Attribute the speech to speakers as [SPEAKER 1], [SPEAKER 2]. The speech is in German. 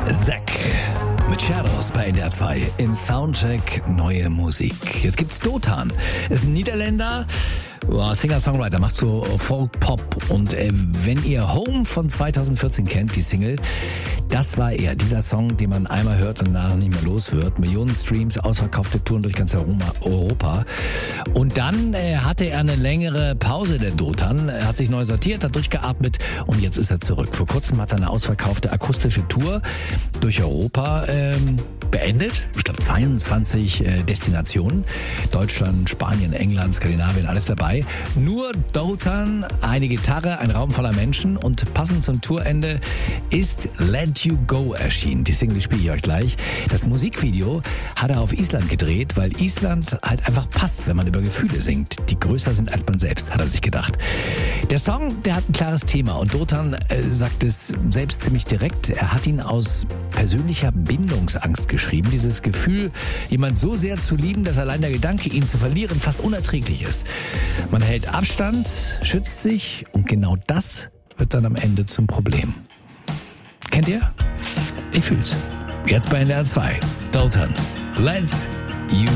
[SPEAKER 1] Zack mit Shadows bei NDR 2 im Soundcheck neue Musik. Jetzt gibt's Dotan. Ist ein Niederländer, Singer-Songwriter, macht so Folk-Pop. Und wenn ihr Home von 2014 kennt, die Single, das war er. Dieser Song, den man einmal hört und danach nicht mehr los wird. Millionen Streams, ausverkaufte Touren durch ganz Europa. Und dann hatte er eine längere Pause, der Dotan. Er hat sich neu sortiert, hat durchgeatmet und jetzt ist er zurück. Vor kurzem hat er eine ausverkaufte akustische Tour durch Europa beendet. Ich glaube 22 Destinationen. Deutschland, Spanien, England, Skandinavien, alles dabei. Nur Dotan, eine Gitarre, ein Raum voller Menschen und passend zum Tourende ist Let You Go erschienen. Die Single spiele ich euch gleich. Das Musikvideo hat er auf Island gedreht, weil Island halt einfach passt, wenn man über Gefühle singt, die größer sind als man selbst, hat er sich gedacht. Der Song, der hat ein klares Thema und Dotan sagt es selbst ziemlich direkt. Er hat ihn aus persönlicher Bindungsangst geschrieben. Dieses Gefühl, jemand so sehr zu lieben, dass allein der Gedanke, ihn zu verlieren, fast unerträglich ist. Man hält Abstand, schützt sich und genau das wird dann am Ende zum Problem. Kennt ihr? Ich fühl's. Jetzt bei NDR 2. Dotan. Let You